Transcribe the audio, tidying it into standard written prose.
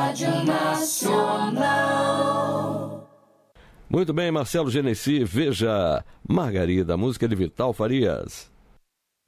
Rádio Nacional. Muito bem, Marcelo Genesi, veja Margarida, música de Vital Farias.